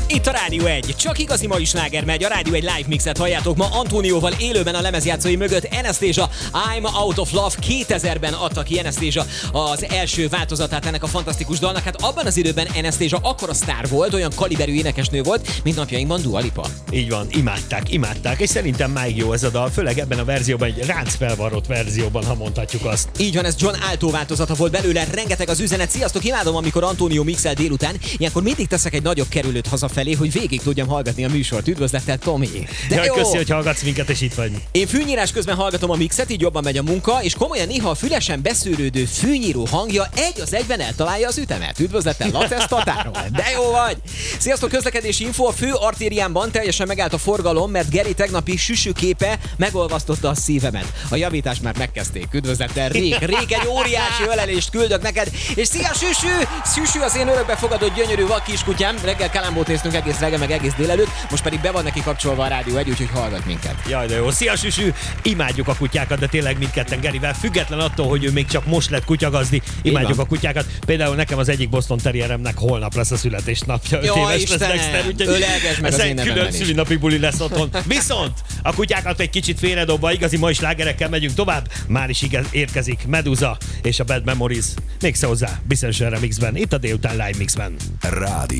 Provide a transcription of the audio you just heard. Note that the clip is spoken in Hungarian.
Itt a Rádió 1. Csak igazi mai sláger megy. A Rádió 1 live mixet halljátok ma Antónióval élőben a lemezjátszói mögött. Anastasia, I'm Out of Love. 2000-ben adta ki Anastasia az első változatát ennek a fantasztikus dalnak. Hát abban az időben Anastasia akkora sztár volt, olyan kaliberű énekesnő volt, mint napjainkban Dua Lipa. Így van, imádták, és szerintem máig jó ez a dal, főleg ebben a verzióban, egy ránc felvarrott verzióban, ha mondhatjuk azt. Így van, ez John Alto változata volt belőle, rengeteg az üzenet. Sziasztok, imádom, amikor Antónió mixel délután. Ilyenkor mindig teszek egy nagyobb kerülőt hazafelé, hogy végig tudjam hallgatni a műsort. Üdvözlettel, Tomi. De jó. Köszi, hogy hallgatsz minket, és itt vagy. Én fűnyírás közben hallgatom a mixet, így jobban megy a munka, és komolyan néha a fülesen beszűrődő fűnyíró hangja egy az egyben eltalálja az ütemet. Üdvözlettel, Lacesz Tatáról. De jó vagy! Sziasztok, közlekedési info, a fő artériámban teljesen megállt a forgalom, mert Geri tegnapi süsüképe megolvasztotta a szívemet. A javítást már megkezdték. Üdvözlettel, Rég egy óriási ölelést küldök neked, és szia Süsü! Süsü az én örökbefogadott gyönyörű vak kiskutyám. Reggel Kalambót néztünk egész reggel, meg egész délelőtt, most pedig be van neki kapcsolva a Rádió 1, úgyhogy hallgat minket. Jaj, de jó. Szia Süsü! Imádjuk a kutyákat, de tényleg mindketten Gerivel, független attól, hogy ő még csak most lett kutyagazdi, imádjuk a kutyákat. Például nekem az egyik Boston Terrieremnek holnap lesz a születésnapja, 5 éves lesz Dexter, úgyhogy ez egy külön szülinapi buli lesz otthon. Viszont a kutyákat egy kicsit félredobva, igazi mai slágerekkel megyünk tovább. Már is érkezik Medusa és a Bad Memories. Mégse hozzá, bizonyos remixben, itt a délután live mixben. Rádió.